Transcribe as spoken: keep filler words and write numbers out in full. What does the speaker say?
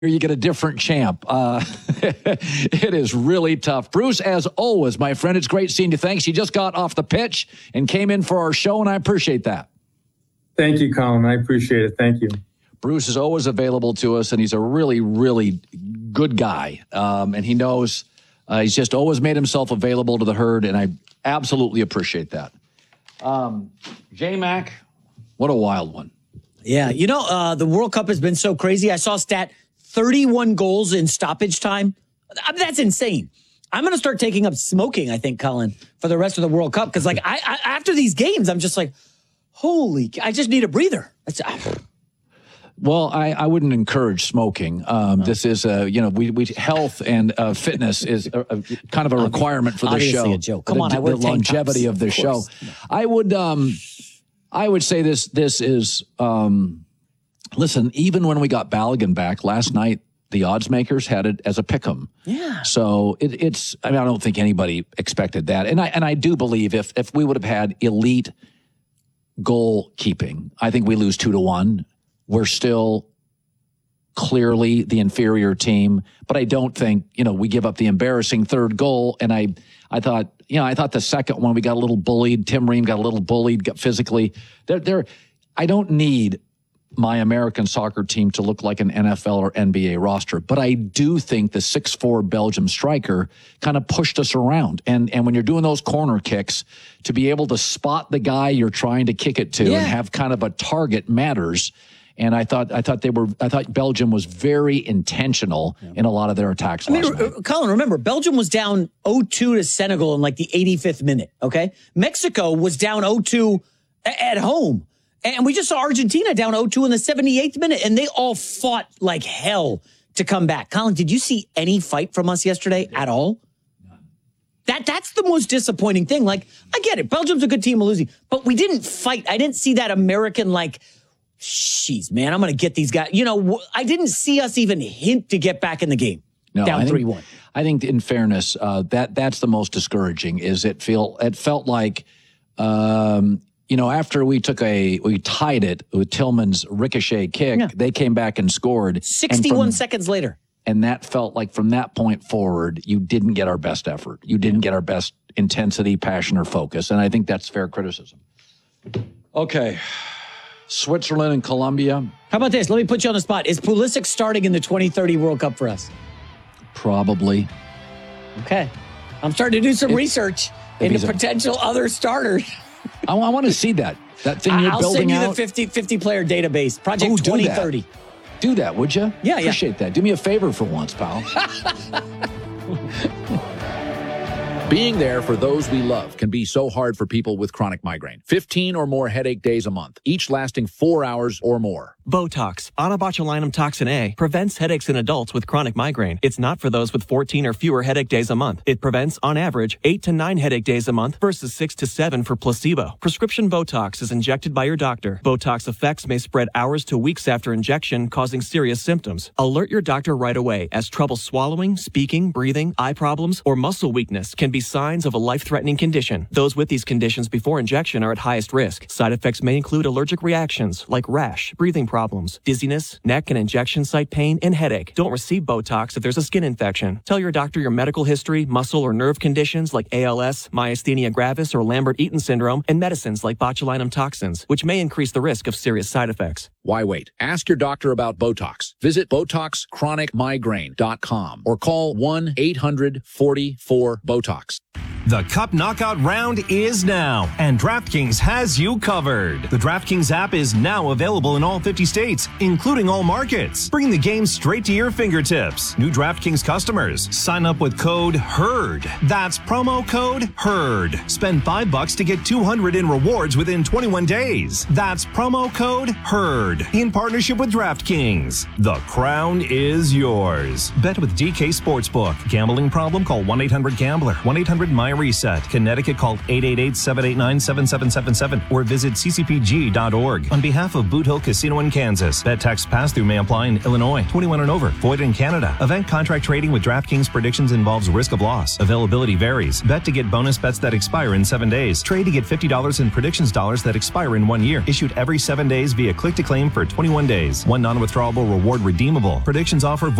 you get a different champ. Uh, it is really tough. Bruce, as always, my friend, it's great seeing you. Thanks. You just got off the pitch and came in for our show, and I appreciate that. Thank you, Colin. I appreciate it. Thank you. Bruce is always available to us, and he's a really, really good guy. Um, and he knows uh, he's just always made himself available to the herd, and I absolutely appreciate that. Um, J-Mac, what a wild one. Yeah, you know, uh, the World Cup has been so crazy. I saw a stat, thirty-one goals in stoppage time. I mean, that's insane. I'm going to start taking up smoking, I think, Colin, for the rest of the World Cup. Because, like, I, I after these games, I'm just like, holy, I just need a breather. That's, uh, Well, I, I wouldn't encourage smoking. Um, oh. This is, uh, you know, we, we health and uh, fitness is a, a, kind of a requirement for the show. A joke. Come the, on, I wear the longevity tops. of the of show. I would, um, I would say this. This is, um, listen. Even when we got Balogun back last night, the odds makers had it as a pick'em. Yeah. So it, it's. I mean, I don't think anybody expected that, and I and I do believe if if we would have had elite goalkeeping, I think we lose two to one. We're still clearly the inferior team, but I don't think, you know, we give up the embarrassing third goal. And I, I thought, you know, I thought the second one, we got a little bullied. Tim Ream got a little bullied, got physically. They're, they're, I don't need my American soccer team to look like an N F L or N B A roster, but I do think the six foot four Belgium striker kind of pushed us around. And, and when you're doing those corner kicks, to be able to spot the guy you're trying to kick it to yeah. and have kind of a target matters. And I thought, I thought they were, I thought Belgium was very intentional yeah. in a lot of their attacks. I mean, last night. Colin, remember, Belgium was down oh two to Senegal in like the eighty-fifth minute. Okay. Mexico was down oh two at home. And we just saw Argentina down oh two in the seventy-eighth minute, and they all fought like hell to come back. Colin, did you see any fight from us yesterday at all? That that's the most disappointing thing. Like, I get it. Belgium's a good team, we're losing, but we didn't fight. I didn't see that American, like, jeez, man, I'm going to get these guys. You know, I didn't see us even hint to get back in the game. No, down three one. I think, in fairness, uh, that that's the most discouraging. Is it feel it felt like, um, you know, after we took a we tied it with Tillman's ricochet kick, yeah. they came back and scored sixty-one and from, seconds later. And that felt like from that point forward, you didn't get our best effort. You didn't get our best intensity, passion, or focus. And I think that's fair criticism. Okay. Switzerland and Colombia. How about this? Let me put you on the spot. Is Pulisic starting in the twenty thirty World Cup for us? Probably. Okay. I'm starting to do some if, research if into potential a, other starters. I, I want to see that. That thing you're I'll building out. out. I'll send you the fifty player database. Project oh, twenty thirty. Do that. do that, would you? Yeah, Appreciate yeah. that. Do me a favor for once, pal. Being there for those we love can be so hard for people with chronic migraine. fifteen or more headache days a month, each lasting four hours or more. Botox, onabotulinum toxin A, prevents headaches in adults with chronic migraine. It's not for those with fourteen or fewer headache days a month. It prevents, on average, eight to nine headache days a month versus six to seven for placebo. Prescription Botox is injected by your doctor. Botox effects may spread hours to weeks after injection, causing serious symptoms. Alert your doctor right away, as trouble swallowing, speaking, breathing, eye problems, or muscle weakness can be signs of a life-threatening condition. Those with these conditions before injection are at highest risk. Side effects may include allergic reactions like rash, breathing problems, dizziness, neck and injection site pain, and headache. Don't receive Botox if there's a skin infection. Tell your doctor your medical history, muscle or nerve conditions like A L S, myasthenia gravis, or Lambert-Eaton syndrome, and medicines like botulinum toxins, which may increase the risk of serious side effects. Why wait? Ask your doctor about Botox. Visit Botox Chronic Migraine dot com or call one eight hundred forty-four BOTOX. The Cup Knockout round is now, and DraftKings has you covered. The DraftKings app is now available in all fifty states, including all markets. Bring the game straight to your fingertips. New DraftKings customers, sign up with code HERD. That's promo code HERD. Spend five bucks to get two hundred in rewards within twenty-one days. That's promo code HERD. In partnership with DraftKings. The crown is yours. Bet with D K Sportsbook. Gambling problem? Call one eight hundred gambler. one eight hundred M Y R reset. Connecticut, call eight eight eight, seven eight nine, seven seven seven seven or visit c c p g dot org. On behalf of Boot Hill Casino in Kansas, bet tax pass-through may apply in Illinois. twenty-one and over. Void in Canada. Event contract trading with DraftKings predictions involves risk of loss. Availability varies. Bet to get bonus bets that expire in seven days. Trade to get fifty dollars in predictions dollars that expire in one year. Issued every seven days via click to claim for twenty-one days. One non-withdrawable reward redeemable. Predictions offer